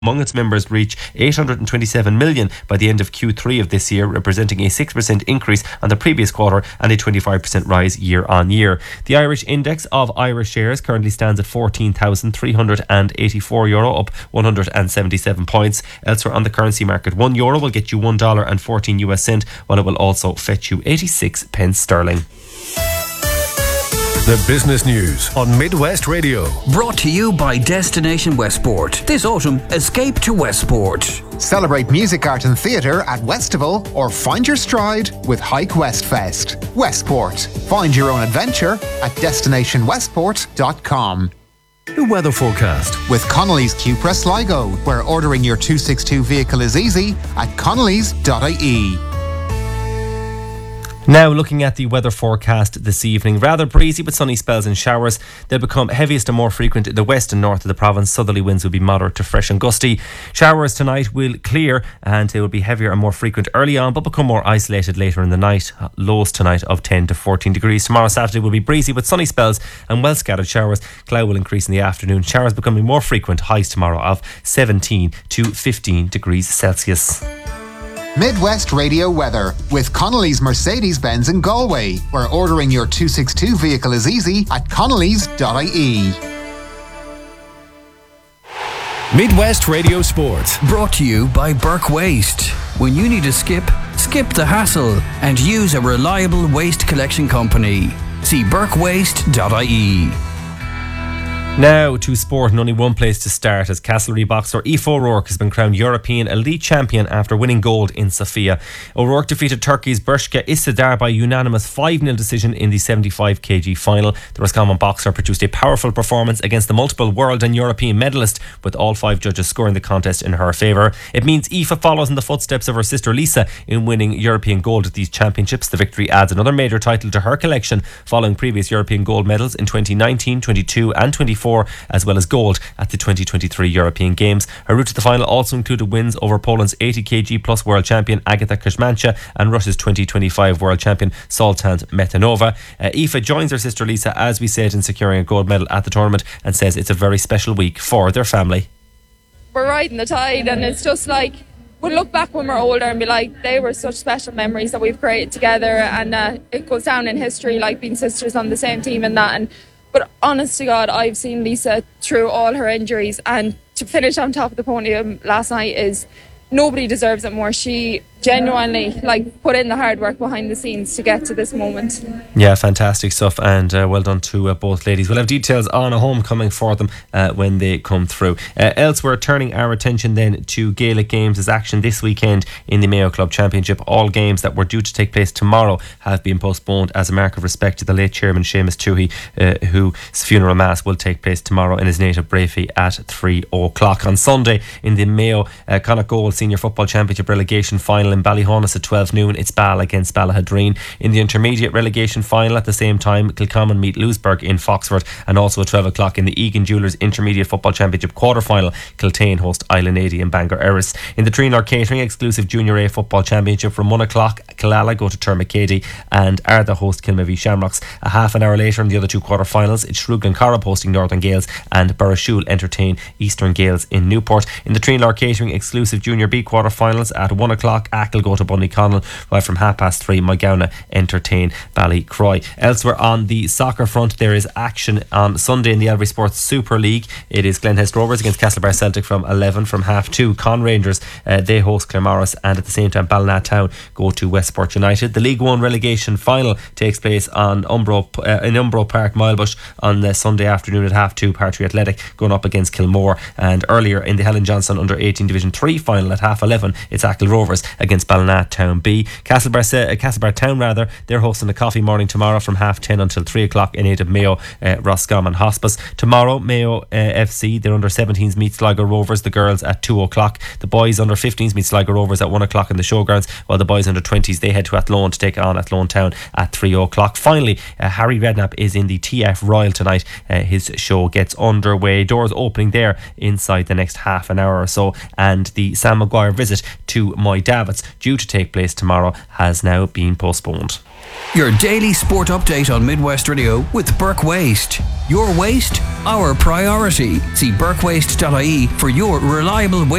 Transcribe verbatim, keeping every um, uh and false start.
among its members reach eight hundred twenty-seven million by the end of Q three of this year, representing a six percent increase on the previous quarter and a twenty-five percent rise year on year. The Irish index of Irish shares currently stands at fourteen thousand three hundred eighty-four euro, up one hundred seventy-seven points. Elsewhere on the currency market, one euro will get you one dollar and fourteen US cent, while it will also fetch you eighty-six pence sterling. The business news on Midwest Radio. Brought to you by Destination Westport. This autumn, escape to Westport. Celebrate music, art and theatre at Westival, or find your stride with Hike West Fest. Westport. Find your own adventure at destination westport dot com. The weather forecast with Connolly's Cupra Sligo, where ordering your two sixty-two vehicle is easy at connellys dot I E. Now looking at the weather forecast this evening, rather breezy with sunny spells and showers. They'll become heaviest and more frequent in the west and north of the province. Southerly winds will be moderate to fresh and gusty. Showers tonight will clear and they will be heavier and more frequent early on, but become more isolated later in the night. Lows tonight of ten to fourteen degrees. Tomorrow Saturday will be breezy with sunny spells and well scattered showers. Cloud will increase in the afternoon. Showers becoming more frequent. Highs tomorrow of seventeen to fifteen degrees Celsius. Midwest Radio weather with Connolly's Mercedes-Benz in Galway, where ordering your two sixty-two vehicle is easy at connellys dot I E. Midwest Radio Sport. Brought to you by Burke Waste. When you need a skip, skip the hassle and use a reliable waste collection company. See burke waste dot I E. Now to sport, and only one place to start, as Castlereagh boxer Aoife O'Rourke has been crowned European Elite Champion after winning gold in Sofia. O'Rourke defeated Turkey's Bershka Isidar by unanimous five nil decision in the seventy-five kilogram final. The Roscommon boxer produced a powerful performance against the multiple world and European medalist, with all five judges scoring the contest in her favour. It means Aoife follows in the footsteps of her sister Lisa in winning European gold at these championships. The victory adds another major title to her collection, following previous European gold medals in twenty nineteen, twenty-two and twenty-four, as well as gold at the twenty twenty-three European Games. Her route to the final also included wins over Poland's eighty kilogram plus world champion Agata Kuzmancha and Russia's twenty twenty-five world champion Sultan Metanova. Uh, Aoife joins her sister Lisa, as we said, in securing a gold medal at the tournament, and says it's a very special week for their family. We're riding the tide, and it's just like, we'll look back when we're older and be like, they were such special memories that we've created together, and uh, it goes down in history, like being sisters on the same team and that. And But honest to God, I've seen Lisa through all her injuries, and to finish on top of the podium last night is, nobody deserves it more. She genuinely like put in the hard work behind the scenes to get to this moment. Yeah, fantastic stuff, and uh, well done to uh, both ladies. We'll have details on a homecoming for them uh, when they come through. Uh, elsewhere, turning our attention then to Gaelic Games, as action this weekend in the Mayo Club Championship. All games that were due to take place tomorrow have been postponed as a mark of respect to the late chairman Seamus Toohey, uh, whose funeral mass will take place tomorrow in his native Brafey at three o'clock. On Sunday in the Mayo uh, Connacht Gold Senior Football Championship relegation final in Ballyhonus at twelve noon, it's Ball against Ballahadreen. In the intermediate relegation final at the same time, Kilcommon meet Lewisburg in Foxford, and also at twelve o'clock in the Egan Jewellers Intermediate Football Championship quarter final, Kiltane host Island eighty in Bangor Erris. In the Trinor Catering exclusive Junior A Football Championship from one o'clock, Killala go to Termacady and Arda host Kilmavie Shamrocks. A half an hour later in the other two quarter finals, it's Shrug and Corrib hosting Northern Gales, and Burrashool entertain Eastern Gales in Newport. In the Trinor Catering exclusive Junior B quarter finals at one o'clock, Achill go to Bunnyconnell, while from half past three Moygownna entertain Ballycroy. Elsewhere on the soccer front, there is action on Sunday in the Elvery Sports Super League. It is Glenhest Rovers against Castlebar Celtic from eleven. From half two, Con Rangers uh, they host Claremorris, and at the same time Ballina Town go to Westport United. The League One relegation final takes place on Umbro uh, in Umbro Park, Milebush, on the Sunday afternoon at half two. Partry Athletic going up against Kilmore, and earlier in the Helen Johnson under eighteen Division three final at half eleven, it's Achill Rovers against Ballina Town B. Castlebar, uh, Castlebar Town rather, they're hosting a coffee morning tomorrow from half ten until three o'clock in native Mayo uh, Roscommon Hospice. Tomorrow Mayo uh, F C, their under seventeens meet Sligo Rovers, the girls at two o'clock. The boys under fifteens meet Sligo Rovers at one o'clock in the showgrounds, while the boys under twenties they head to Athlone to take on Athlone Town at three o'clock. Finally, uh, Harry Redknapp is in the T F Royal tonight. Uh, his show gets underway, doors opening there inside the next half an hour or so, and the Sam Maguire visit to Moy Davits that's due to take place tomorrow has now been postponed. Your daily sport update on Midwest Radio with Burke Waste. Your waste, our priority. See burke waste dot I E for your reliable waste